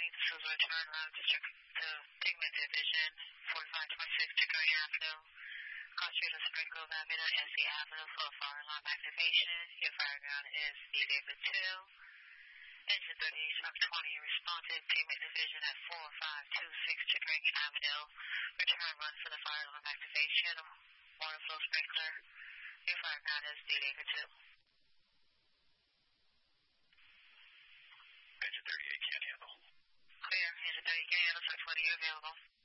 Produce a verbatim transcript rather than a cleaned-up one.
twenty, this is return run district to Pigment Division, forty-five twenty-six Chickering Avenue. Concentrated Springfield Avenue, S C Avenue for fire alarm activation. Your fire ground is D David two. Engine thirty-eight Truck twenty responded Pigment Division at four five two six Chickering Avenue. Return run for the fire alarm activation. Water flow sprinkler. Your fire ground is D David two. Engine thirty-eight can't handle. Clear. Engine thirty-eight can't handle. Truck twenty, you're available.